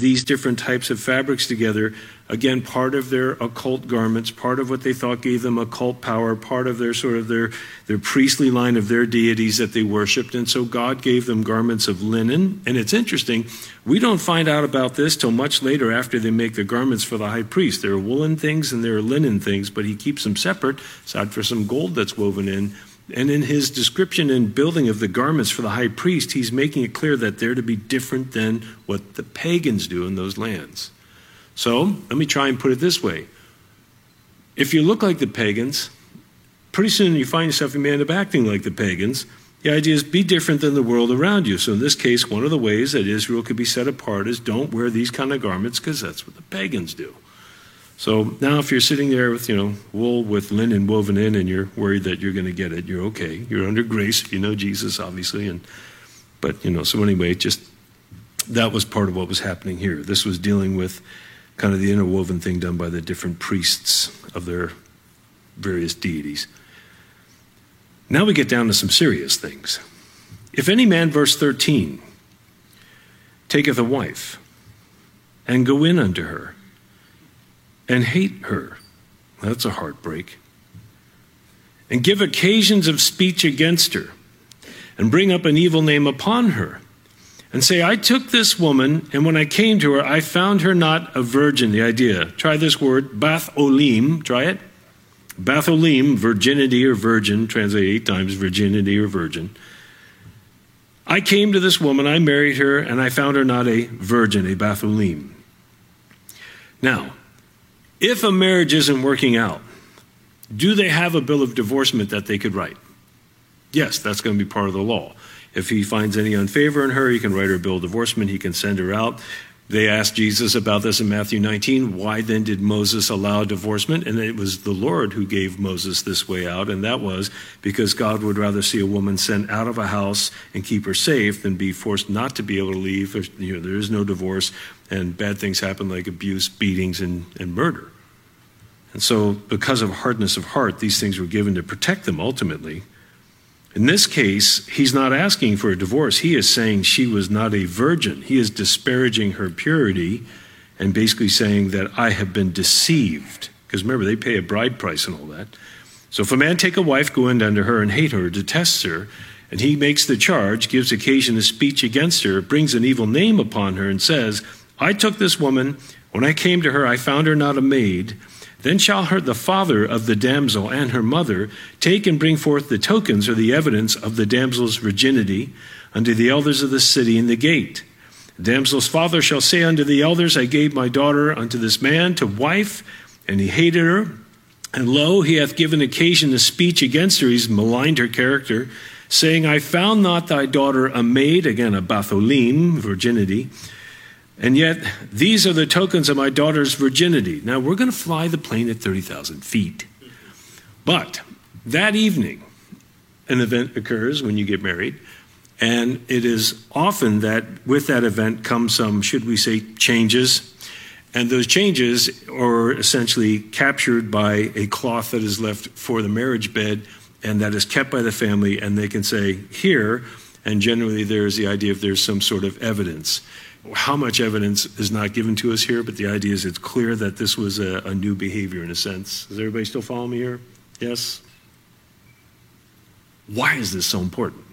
these different types of fabrics together. Again, part of their occult garments, part of what they thought gave them occult power, part of their sort of their priestly line of their deities that they worshipped. And so God gave them garments of linen. And it's interesting, we don't find out about this till much later after they make the garments for the high priest. There are woolen things and there are linen things, but he keeps them separate, aside for some gold that's woven in. And in his description and building of the garments for the high priest, he's making it clear that they're to be different than what the pagans do in those lands. So let me try and put it this way. If you look like the pagans, pretty soon you find yourself, you may end up acting like the pagans. The idea is be different than the world around you. So in this case, one of the ways that Israel could be set apart is don't wear these kind of garments because that's what the pagans do. So now if you're sitting there with, wool with linen woven in and you're worried that you're going to get it, you're okay. You're under grace if you know Jesus, obviously. So anyway, just that was part of what was happening here. This was dealing with kind of the interwoven thing done by the different priests of their various deities. Now we get down to some serious things. If any man, verse 13, taketh a wife and go in unto her, and hate her, that's a heartbreak, and give occasions of speech against her, and bring up an evil name upon her, and say, I took this woman, and when I came to her, I found her not a virgin. The idea, try this word, bath olim, try it. Bath olim, virginity or virgin, translate 8 times, virginity or virgin. I came to this woman, I married her, and I found her not a virgin, a bath olim. Now, if a marriage isn't working out, do they have a bill of divorcement that they could write? Yes, that's going to be part of the law. If he finds any unfavor in her, he can write her a bill of divorcement. He can send her out. They asked Jesus about this in Matthew 19. Why then did Moses allow divorcement? And it was the Lord who gave Moses this way out. And that was because God would rather see a woman sent out of a house and keep her safe than be forced not to be able to leave. There is no divorce, and bad things happen like abuse, beatings, and murder. And so because of hardness of heart, these things were given to protect them ultimately. In this case, he's not asking for a divorce. He is saying she was not a virgin. He is disparaging her purity and basically saying that I have been deceived. Because remember, they pay a bride price and all that. So if a man take a wife, go in unto her and hate her, detests her, and he makes the charge, gives occasion to speech against her, brings an evil name upon her and says, I took this woman, when I came to her, I found her not a maid. Then shall the father of the damsel and her mother take and bring forth the tokens or the evidence of the damsel's virginity unto the elders of the city in the gate. The damsel's father shall say unto the elders, I gave my daughter unto this man to wife, and he hated her. And lo, he hath given occasion to speech against her. He's maligned her character, saying, I found not thy daughter a maid, again a batholim, virginity. And yet, these are the tokens of my daughter's virginity. Now, we're going to fly the plane at 30,000 feet. But that evening, an event occurs when you get married. And it is often that with that event comes some, should we say, changes. And those changes are essentially captured by a cloth that is left for the marriage bed and that is kept by the family. And they can say, here, and generally there's the idea of there's some sort of evidence. How much evidence is not given to us here, but the idea is it's clear that this was a new behavior in a sense. Is everybody still following me here? Yes? Why is this so important?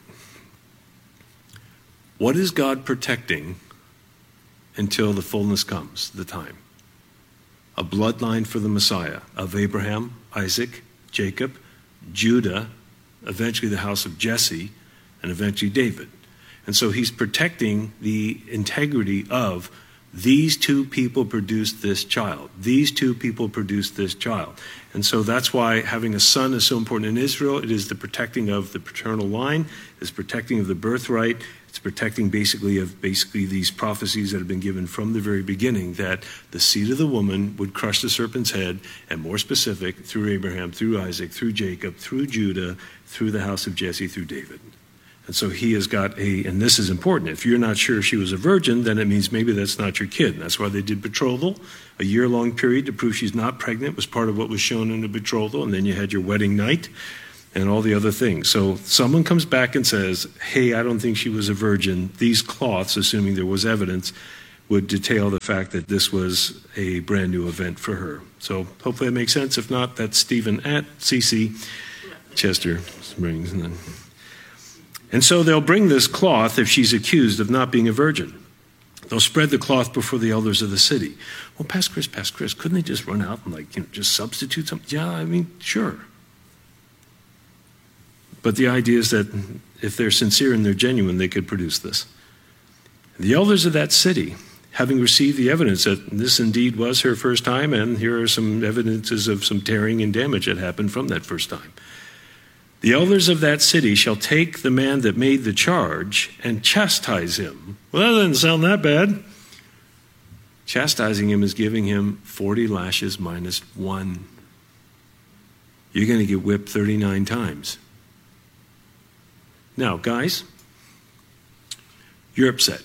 What is God protecting until the fullness comes, the time? A bloodline for the Messiah of Abraham, Isaac, Jacob, Judah, eventually the house of Jesse, and eventually David. And so he's protecting the integrity of these two people produced this child. These two people produced this child. And so that's why having a son is so important in Israel. It is the protecting of the paternal line. It's protecting of the birthright. It's protecting basically these prophecies that have been given from the very beginning that the seed of the woman would crush the serpent's head, and more specific, through Abraham, through Isaac, through Jacob, through Judah, through the house of Jesse, through David. And so he has got and this is important, if you're not sure she was a virgin, then it means maybe that's not your kid. And that's why they did betrothal. A year-long period to prove she's not pregnant was part of what was shown in the betrothal. And then you had your wedding night and all the other things. So someone comes back and says, hey, I don't think she was a virgin. These cloths, assuming there was evidence, would detail the fact that this was a brand new event for her. So hopefully that makes sense. If not, that's Stephen at CC Chester Springs. And so they'll bring this cloth if she's accused of not being a virgin. They'll spread the cloth before the elders of the city. Well, Pastor Chris, couldn't they just run out and just substitute something? Yeah, I mean, sure. But the idea is that if they're sincere and they're genuine, they could produce this. The elders of that city, having received the evidence that this indeed was her first time, and here are some evidences of some tearing and damage that happened from that first time. The elders of that city shall take the man that made the charge and chastise him. Well, that doesn't sound that bad. Chastising him is giving him 40 lashes minus 1. You're going to get whipped 39 times. Now, guys, you're upset.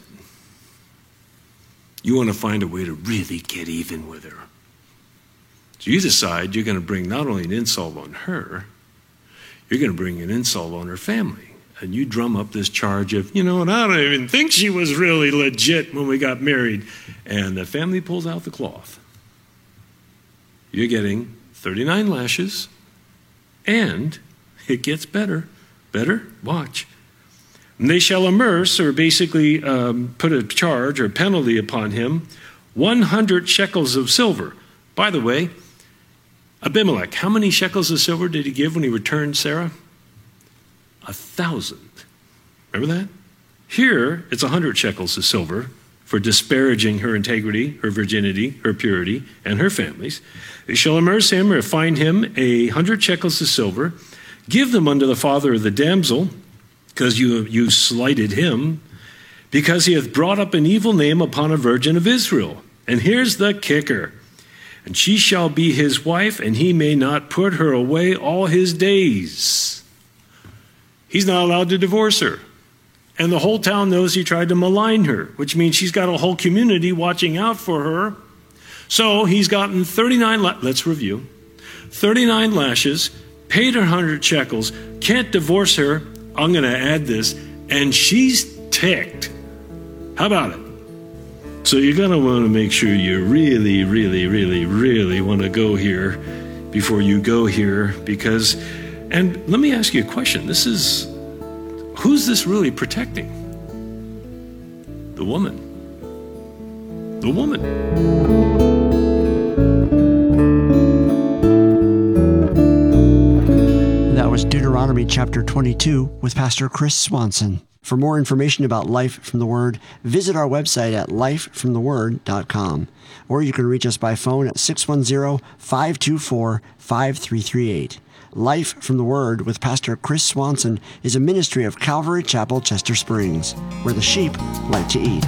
You want to find a way to really get even with her. So you decide you're going to bring not only an insult on her, you're going to bring an insult on her family. And you drum up this charge of, and I don't even think she was really legit when we got married. And the family pulls out the cloth. You're getting 39 lashes, and it gets better. Better? Watch. And they shall immerse, or basically put a charge or penalty upon him, 100 shekels of silver. By the way, Abimelech, how many shekels of silver did he give when he returned Sarah? 1,000. Remember that? Here, it's 100 shekels of silver for disparaging her integrity, her virginity, her purity, and her family's. They shall immerse him or fine him 100 shekels of silver, give them unto the father of the damsel, because you slighted him, because he hath brought up an evil name upon a virgin of Israel. And here's the kicker. And she shall be his wife, and he may not put her away all his days. He's not allowed to divorce her. And the whole town knows he tried to malign her, which means she's got a whole community watching out for her. So he's gotten 39, let's review, 39 lashes, paid her 100 shekels, can't divorce her. I'm going to add this, and she's ticked. How about it? So you're going to want to make sure you really, really, really, really want to go here before you go here, because, and let me ask you a question. Who's this really protecting? The woman. The woman. That was Deuteronomy chapter 22 with Pastor Chris Swanson. For more information about Life from the Word, visit our website at lifefromtheword.com. Or you can reach us by phone at 610-524-5338. Life from the Word with Pastor Chris Swanson is a ministry of Calvary Chapel, Chester Springs, where the sheep like to eat.